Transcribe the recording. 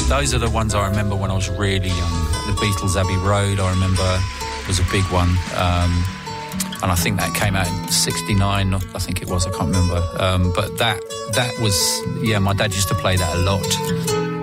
those are the ones I remember when I was really young. The Beatles' Abbey Road, I remember, was a big one. And I think that came out in 69, I think it was, I can't remember. But that was, yeah, my dad used to play that a lot.